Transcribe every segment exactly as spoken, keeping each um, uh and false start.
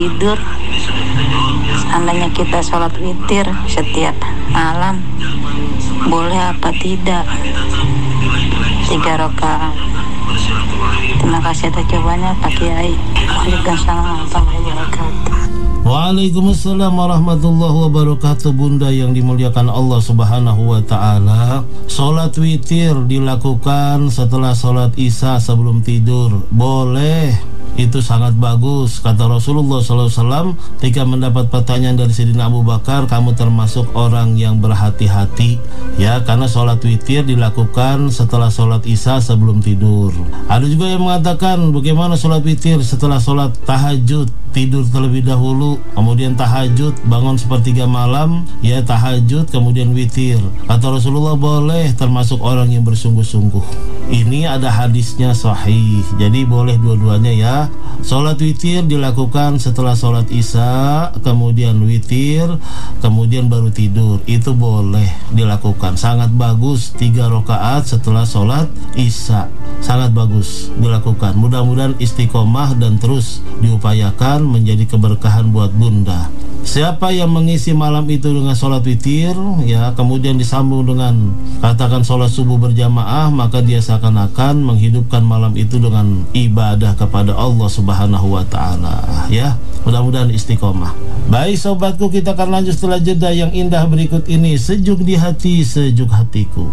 tidur. Seandainya kita sholat witir setiap malam, boleh apa tidak? Tiga rakaat. Terima kasih atas jawabannya Pak Kiai. Waalaikumsalam warahmatullahi wabarakatuh. Waalaikumsalam warahmatullahi wabarakatuh. Bunda yang dimuliakan Allah subhanahu wa ta'ala, sholat witir dilakukan setelah sholat isya sebelum tidur. Boleh, itu sangat bagus. Kata Rasulullah shallallahu alaihi wasallam ketika mendapat pertanyaan dari Sayyidina Abu Bakar, kamu termasuk orang yang berhati-hati ya, karena sholat witir dilakukan setelah sholat isya sebelum tidur. Ada juga yang mengatakan bagaimana sholat witir setelah sholat tahajud, tidur terlebih dahulu, kemudian tahajud, bangun sepertiga malam, ya tahajud, kemudian witir. Kata Rasulullah boleh, termasuk orang yang bersungguh-sungguh. Ini ada hadisnya sahih, jadi boleh dua-duanya ya. Sholat witir dilakukan setelah sholat isya, kemudian witir, kemudian baru tidur. Itu boleh dilakukan, sangat bagus. Tiga rakaat setelah sholat isya, sangat bagus dilakukan. Mudah-mudahan istiqomah dan terus diupayakan menjadi keberkahan buat bunda. Siapa yang mengisi malam itu dengan sholat witir, ya, kemudian disambung dengan katakan sholat subuh berjamaah, maka dia seakan-akan menghidupkan malam itu dengan ibadah kepada Allah subhanahu wa ta'ala, ya. Mudah-mudahan istiqomah. Baik sobatku, kita akan lanjut setelah jeda yang indah berikut ini. Sejuk di hati, sejuk hatiku.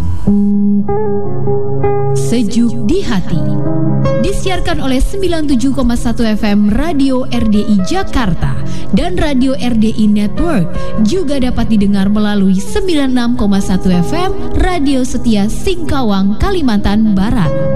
Sejuk di hati disiarkan oleh sembilan puluh tujuh koma satu F M Radio R D I Jakarta dan Radio R D I Network. Juga dapat didengar melalui sembilan puluh enam koma satu F M Radio Setia Singkawang, Kalimantan Barat.